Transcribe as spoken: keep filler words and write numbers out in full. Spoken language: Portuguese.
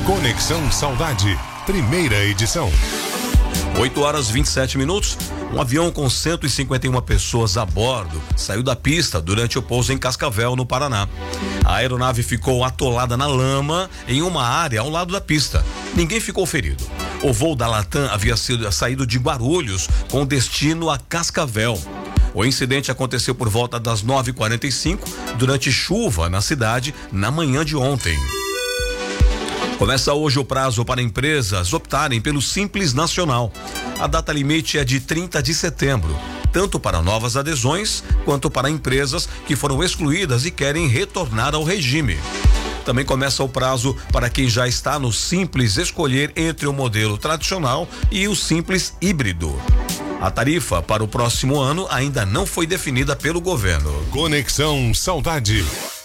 Conexão Saudade, primeira edição. oito horas e vinte e sete minutos. Um avião com cento e cinquenta e uma pessoas a bordo saiu da pista durante o pouso em Cascavel, no Paraná. A aeronave ficou atolada na lama em uma área ao lado da pista. Ninguém ficou ferido. O voo da Latam havia sido saído de Guarulhos com destino a Cascavel. O incidente aconteceu por volta das nove e quarenta e cinco durante chuva na cidade na manhã de ontem. Começa hoje o prazo para empresas optarem pelo Simples Nacional. A data limite é de trinta de setembro, tanto para novas adesões quanto para empresas que foram excluídas e querem retornar ao regime. Também começa o prazo para quem já está no Simples escolher entre o modelo tradicional e o Simples híbrido. A tarifa para o próximo ano ainda não foi definida pelo governo. Conexão Saudade.